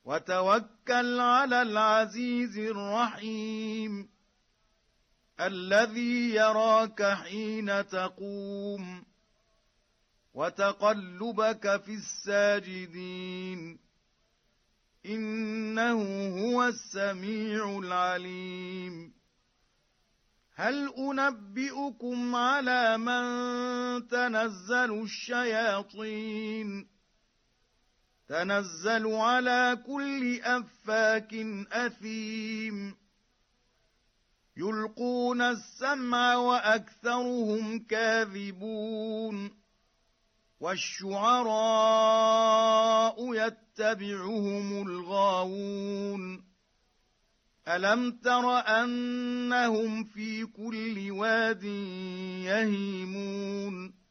وتوكل على العزيز الرحيم الذي يراك حين تقوم وتقلبك في الساجدين إنه هو السميع العليم هل أنبئكم على من تنزل الشياطين تنزل على كل أفاك أثيم يلقون السمع وأكثرهم كاذبون والشعراء يتبعهم الغاوون ألم تر أنهم في كل واد يهيمون